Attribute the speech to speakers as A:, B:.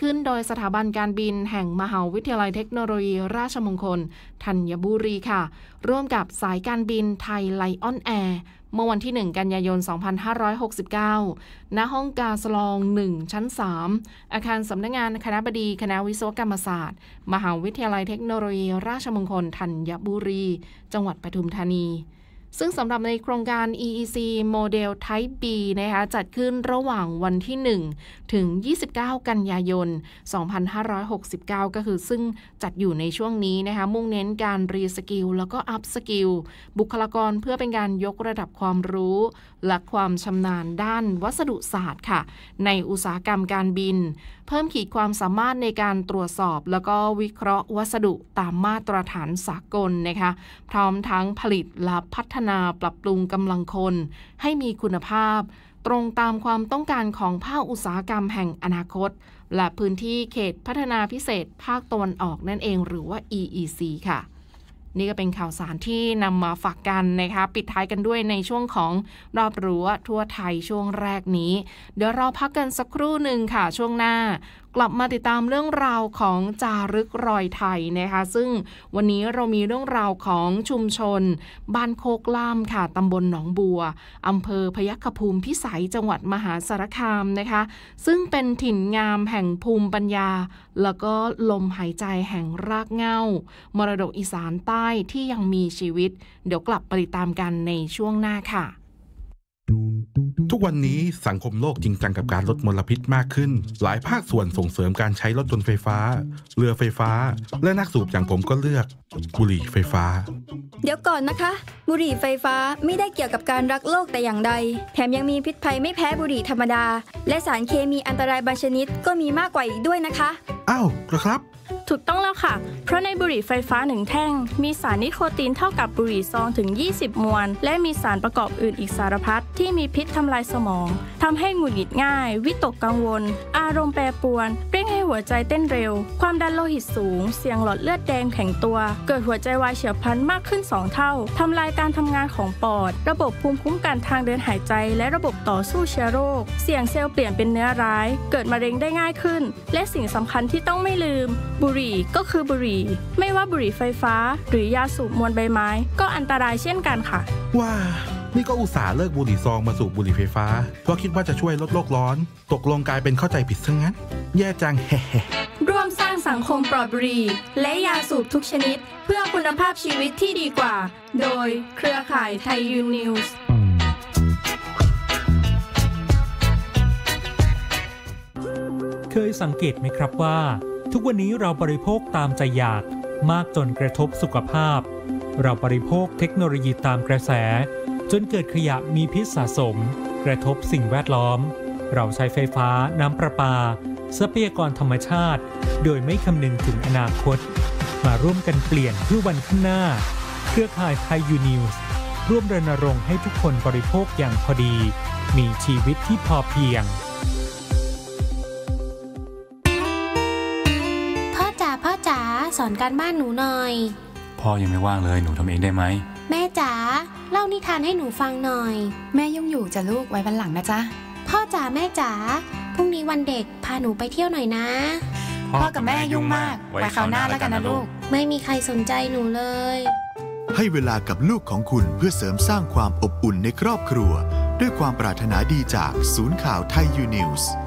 A: ขึ้นโดยสถาบันการบินแห่งมหาวิทยาลัยเทคโนโลยีราชมงคลธัญบุรีค่ะร่วมกับสายการบินไทยไลออนแอร์เมื่อวันที่1กันยายน2569ณห้องกาสลอง1ชั้น3อาคารสำนักงานคณบดีคณะวิศวกรรมศาสตร์มหาวิทยาลัยเทคโนโลยีราชมงคลธัญบุรีจังหวัดปทุมธานีซึ่งสำหรับในโครงการ EEC Model Type B นะคะจัดขึ้นระหว่างวันที่1ถึง29กันยายน2569ก็คือซึ่งจัดอยู่ในช่วงนี้นะคะมุ่งเน้นการรีสกิลแล้วก็อัพสกิลบุคลากรเพื่อเป็นการยกระดับความรู้และความชำนาญด้านวัสดุศาสตร์ค่ะในอุตสาหกรรมการบินเพิ่มขีดความสามารถในการตรวจสอบแล้วก็วิเคราะห์วัสดุตามมาตรฐานสากลนะคะพร้อมทั้งผลิตและพัฒนาปรับปรุงกำลังคนให้มีคุณภาพตรงตามความต้องการของภาคอุตสาหกรรมแห่งอนาคตและพื้นที่เขตพัฒนาพิเศษภาคตะวันออกนั่นเองหรือว่า EEC ค่ะนี่ก็เป็นข่าวสารที่นำมาฝากกันนะคะปิดท้ายกันด้วยในช่วงของรอบรั้วทั่วไทยช่วงแรกนี้เดี๋ยวเราพักกันสักครู่หนึ่งค่ะช่วงหน้ากลับมาติดตามเรื่องราวของจารึกรอยไทยนะคะซึ่งวันนี้เรามีเรื่องราวของชุมชนบ้านโคกล่ามค่ะตำบลหนองบัวอำเภอพยัคฆภูมิพิสัยจังหวัดมหาสารคามนะคะซึ่งเป็นถิ่นงามแห่งภูมิปัญญาแล้วก็ลมหายใจแห่งรากเหง้ามรดกอีสานใต้ที่ยังมีชีวิตเดี๋ยวกลับไปติดตามกันในช่วงหน้าค่ะ
B: ทุกวันนี้สังคมโลกจริงจังกับการลดมลพิษมากขึ้นหลายภาคส่วนส่งเสริมการใช้รถยนต์ไฟฟ้าเรือไฟฟ้าและนักสูบอย่างผมก็เลือกบุหรี่ไฟฟ้า
C: เดี๋ยวก่อนนะคะบุหรี่ไฟฟ้าไม่ได้เกี่ยวกับการรักโลกแต่อย่างใดแถมยังมีพิษภัยไม่แพ้บุหรี่ธรรมดาและสารเคมีอันตรายบางชนิดก็มีมากกว่าอีกด้วยนะคะ
B: อ้าวเหรอครับ
D: ถูกต้องแล้วค่ะเพราะในบุหรี่ไฟฟ้า1แท่งมีสารนิโคตินเท่ากับบุหรี่ซองถึง20มวลและมีสารประกอบอื่นอีกสารพัดที่มีพิษทำลายสมองทำให้หงุดหงิดง่ายวิตกกังวลอารมณ์แปรปรวนเร่งให้หัวใจเต้นเร็วความดันโลหิตสูงเสี่ยงหลอดเลือดแดงแข็งตัวเกิดหัวใจวายเฉียบพลันมากขึ้น2เท่าทำลายการทำงานของปอดระบบภูมิคุ้มกันทางเดินหายใจและระบบต่อสู้เชื้อโรคเสี่ยงเซลล์เปลี่ยนเป็นเนื้อร้ายเกิดมะเร็งได้ง่ายขึ้นและสิ่งสำคัญที่ต้องไม่ลืมบุหรี่ก็คือบุหรี่ไม่ว่าบุหรี่ไฟฟ้าหรือยาสูบมวลใบไม้ก็อันตรายเช่นกันค่ะ
B: ว้านี่ก็อุตส่าห์เลิกบุหรี่ซองมาสูบบุหรี่ไฟฟ้าเพราะคิดว่าจะช่วยลดโลกร้อนตกลงกลายเป็นเข้าใจผิดซะงั้นแย่จังแฮ่
D: ร่วมสร้างสังคมปลอดบุหรี่และยาสูบทุกชนิดเพื่อคุณภาพชีวิตที่ดีกว่าโดยเครือข่ายไทยยูนิวส์
E: เคยสังเกตไหมครับว่าทุกวันนี้เราบริโภคตามใจอยากมากจนกระทบสุขภาพเราบริโภคเทคโนโลยีตามกระแสจนเกิดขยะมีพิษสะสมกระทบสิ่งแวดล้อมเราใช้ไฟฟ้าน้ำประปาทรัพยากรธรรมชาติโดยไม่คำนึงถึงอนาคตมาร่วมกันเปลี่ยนเพื่อวันข้างหน้าเครือข่ายไทยยูนิวส์ร่วมรณรงค์ให้ทุกคนบริโภคอย่างพอดีมีชีวิตที่พอเพียง
F: พ่อจ๋าสอนการบ้านหนูหน่อย
G: พ่อยังไม่ว่างเลยหนูทำเองได้ไหม
F: แม่จ๋าเล่านิทานให้หนูฟังหน่อย
H: แม่ยุ่งอยู่จ้ะลูกไว้วันหลังนะจ๊ะ
F: พ่อจ๋าแม่จ๋าพรุ่งนี้วันเด็กพาหนูไปเที่ยวหน่อยนะ
H: พ่อกับแม่ยุ่งมากไว้คราวหน้าแล้วกันนะลูก
F: ไม่มีใครสนใจหนูเลย
I: ให้เวลากับลูกของคุณเพื่อเสริมสร้างความอบอุ่นในครอบครัวด้วยความปรารถนาดีจากศูนย์ข่าวไทยยูนิวส์